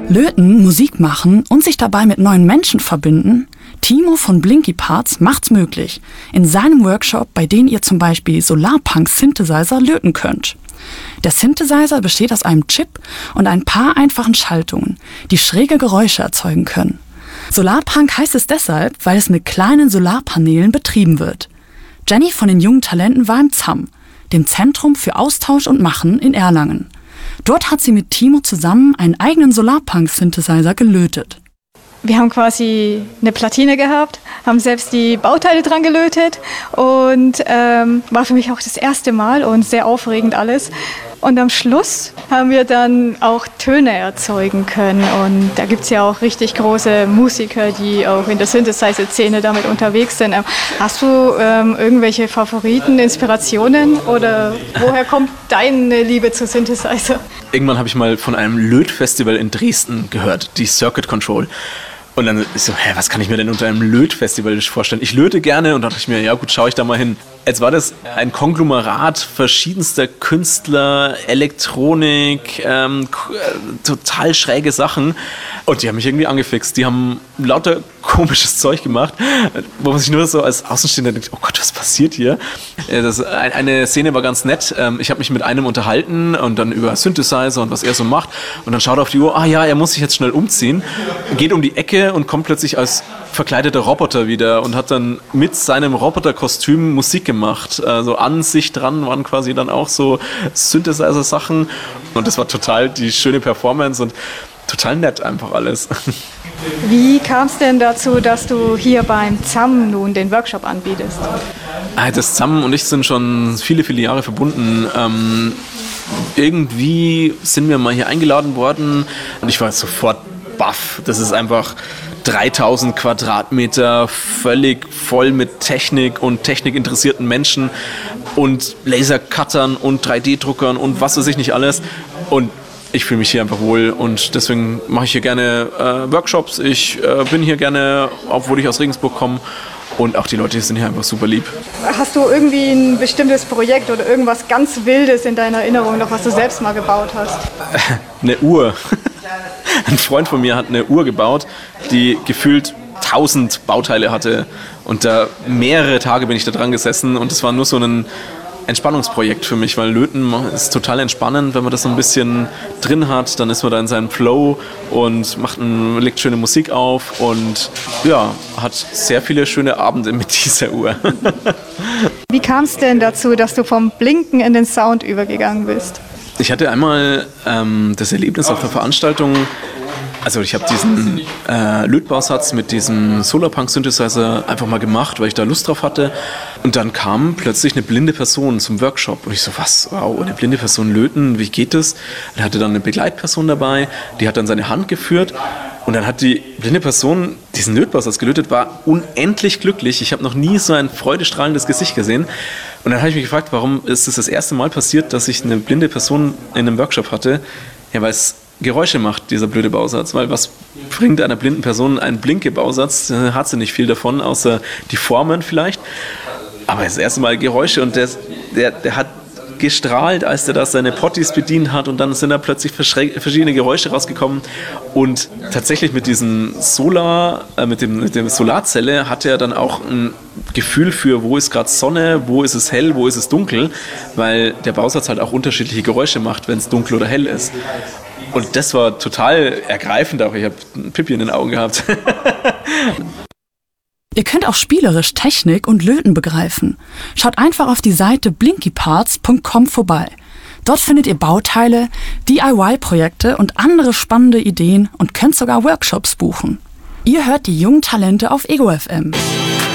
Löten, Musik machen und sich dabei mit neuen Menschen verbinden? Timo von Blinky Parts macht's möglich. In seinem Workshop, bei dem ihr zum Beispiel Solarpunk-Synthesizer löten könnt. Der Synthesizer besteht aus einem Chip und ein paar einfachen Schaltungen, die schräge Geräusche erzeugen können. Solarpunk heißt es deshalb, weil es mit kleinen Solarpanelen betrieben wird. Jenny von den jungen Talenten war im ZAM, dem Zentrum für Austausch und Machen in Erlangen. Dort hat sie mit Timo zusammen einen eigenen Solarpunk-Synthesizer gelötet. Wir haben quasi eine Platine gehabt, haben selbst die Bauteile dran gelötet und war für mich auch das erste Mal und sehr aufregend alles. Und am Schluss haben wir dann auch Töne erzeugen können und da gibt es ja auch richtig große Musiker, die auch in der Synthesizer-Szene damit unterwegs sind. Hast du irgendwelche Favoriten, Inspirationen oder woher kommt deine Liebe zu Synthesizer? Irgendwann habe ich mal von einem Lötfestival in Dresden gehört, die Circuit Control. Und dann ist so, was kann ich mir denn unter einem Lötfestival vorstellen? Ich löte gerne und dann dachte ich mir, ja gut, schaue ich da mal hin. Jetzt war das ein Konglomerat verschiedenster Künstler, Elektronik, total schräge Sachen. Und die haben mich irgendwie angefixt. Die haben lauter komisches Zeug gemacht, wo man sich nur so als Außenstehender denkt, oh Gott, was passiert hier? Eine Szene war ganz nett. Ich habe mich mit einem unterhalten und dann über Synthesizer und was er so macht. Und dann schaut er auf die Uhr, er muss sich jetzt schnell umziehen, geht um die Ecke und kommt plötzlich als verkleideter Roboter wieder und hat dann mit seinem Roboterkostüm Musik gemacht. Also an sich dran waren quasi dann auch so Synthesizer-Sachen und das war total die schöne Performance und total nett einfach alles. Wie kam es denn dazu, dass du hier beim ZAM nun den Workshop anbietest? Das ZAM und ich sind schon viele, viele Jahre verbunden. Irgendwie sind wir mal hier eingeladen worden und ich war sofort baff. Das ist einfach 3000 Quadratmeter, völlig voll mit Technik und technikinteressierten Menschen und Lasercuttern und 3D-Druckern und was weiß ich nicht alles. Und ich fühle mich hier einfach wohl und deswegen mache ich hier gerne Workshops. Ich bin hier gerne, obwohl ich aus Regensburg komme. Und auch die Leute sind hier einfach super lieb. Hast du irgendwie ein bestimmtes Projekt oder irgendwas ganz Wildes in deiner Erinnerung noch, was du selbst mal gebaut hast? Eine Uhr. Ein Freund von mir hat eine Uhr gebaut, die gefühlt 1000 Bauteile hatte. Und da mehrere Tage bin ich da dran gesessen und es war nur so ein Entspannungsprojekt für mich, weil Löten ist total entspannend, wenn man das so ein bisschen drin hat, dann ist man da in seinem Flow und legt schöne Musik auf und ja, hat sehr viele schöne Abende mit dieser Uhr. Wie kam es denn dazu, dass du vom Blinken in den Sound übergegangen bist? Ich hatte einmal das Erlebnis auf der Veranstaltung, also ich habe diesen Lötbausatz mit diesem Solarpunk-Synthesizer einfach mal gemacht, weil ich da Lust drauf hatte. Und dann kam plötzlich eine blinde Person zum Workshop. Und ich so, was? Wow, eine blinde Person löten, wie geht das? Er hatte dann eine Begleitperson dabei, die hat dann seine Hand geführt. Und dann hat die blinde Person diesen Lötbausatz gelötet, war unendlich glücklich. Ich habe noch nie so ein freudestrahlendes Gesicht gesehen. Und dann habe ich mich gefragt, warum ist es das erste Mal passiert, dass ich eine blinde Person in einem Workshop hatte? Ja, weil es Geräusche macht, dieser blöde Bausatz. Weil was bringt einer blinden Person ein Blinke-Bausatz? Da hat sie nicht viel davon, außer die Formen vielleicht. Aber das erste Mal Geräusche und der hat gestrahlt, als der da seine Potties bedient hat und dann sind da plötzlich verschiedene Geräusche rausgekommen und tatsächlich mit diesem mit dem Solarzelle hat er dann auch ein Gefühl für, wo ist gerade Sonne, wo ist es hell, wo ist es dunkel, weil der Bausatz halt auch unterschiedliche Geräusche macht, wenn es dunkel oder hell ist. Und das war total ergreifend auch, ich habe ein Pipi in den Augen gehabt. Ihr könnt auch spielerisch Technik und Löten begreifen. Schaut einfach auf die Seite blinkyparts.com vorbei. Dort findet ihr Bauteile, DIY-Projekte und andere spannende Ideen und könnt sogar Workshops buchen. Ihr hört die jungen Talente auf Ego FM.